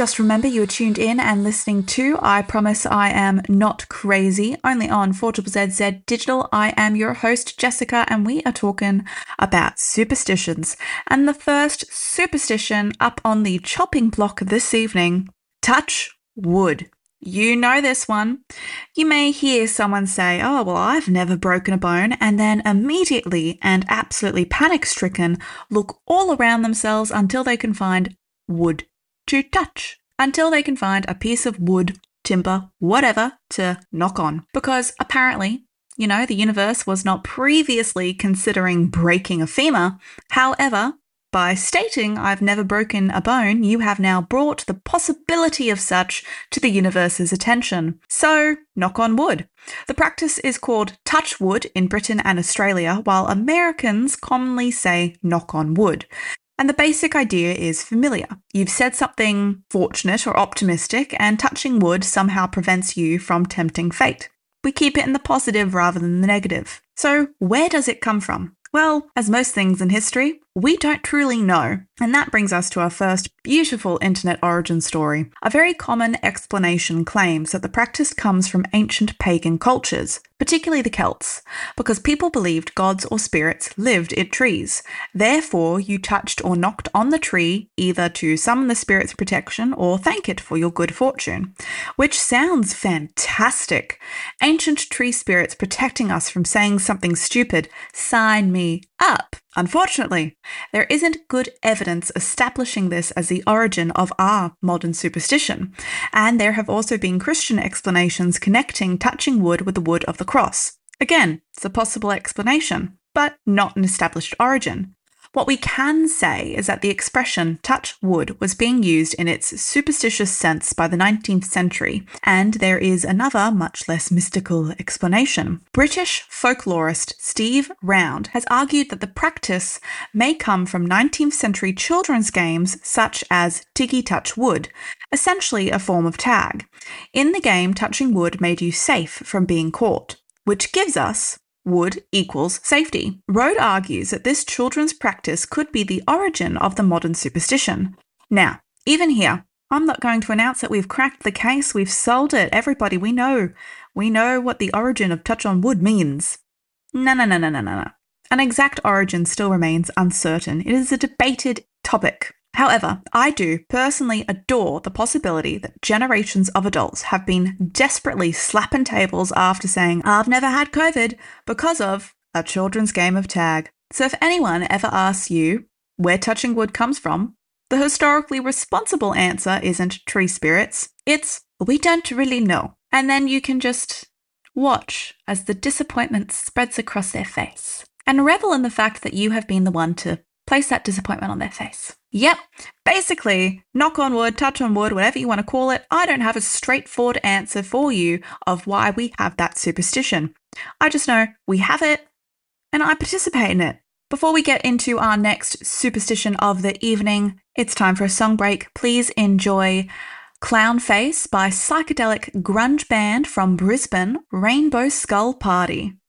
Just remember you are tuned in and listening to I Promise I Am Not Crazy, only on 4ZZZ Digital. I am your host, Jessica, and we are talking about superstitions. And the first superstition up on the chopping block this evening, touch wood. You know this one. You may hear someone say, oh, well, I've never broken a bone, and then immediately and absolutely panic-stricken look all around themselves until they can find wood to touch, until they can find a piece of wood, timber, whatever to knock on. Because apparently, you know, the universe was not previously considering breaking a femur. However, by stating I've never broken a bone, you have now brought the possibility of such to the universe's attention. So, knock on wood. The practice is called touch wood in Britain and Australia, while Americans commonly say knock on wood. And the basic idea is familiar. You've said something fortunate or optimistic, and touching wood somehow prevents you from tempting fate. We keep it in the positive rather than the negative. So, where does it come from? Well, as most things in history, we don't truly know. And that brings us to our first beautiful internet origin story. A very common explanation claims that the practice comes from ancient pagan cultures, particularly the Celts, because people believed gods or spirits lived in trees. Therefore, you touched or knocked on the tree either to summon the spirit's protection or thank it for your good fortune, which sounds fantastic. Ancient tree spirits protecting us from saying something stupid. Sign me up. Unfortunately, there isn't good evidence establishing this as the origin of our modern superstition, and there have also been Christian explanations connecting touching wood with the wood of the cross. Again, it's a possible explanation, but not an established origin. What we can say is that the expression touch wood was being used in its superstitious sense by the 19th century, and there is another, much less mystical explanation. British folklorist Steve Round has argued that the practice may come from 19th century children's games such as Tiggy Touch Wood, essentially a form of tag. In the game, touching wood made you safe from being caught, which gives us wood equals safety. Rode argues that this children's practice could be the origin of the modern superstition. Now, even here, I'm not going to announce that we've cracked the case, we've solved it. Everybody, we know what the origin of touch on wood means. No. An exact origin still remains uncertain. It is a debated topic. However, I do personally adore the possibility that generations of adults have been desperately slapping tables after saying, I've never had COVID, because of a children's game of tag. So if anyone ever asks you where touching wood comes from, the historically responsible answer isn't tree spirits, it's we don't really know. And then you can just watch as the disappointment spreads across their face and revel in the fact that you have been the one to place that disappointment on their face. Yep, basically, knock on wood, touch on wood, whatever you want to call it, I don't have a straightforward answer for you of why we have that superstition. I just know we have it, and I participate in it. Before we get into our next superstition of the evening, it's time for a song break. Please enjoy Clown Face by psychedelic grunge band from Brisbane, Rainbow Skull Party.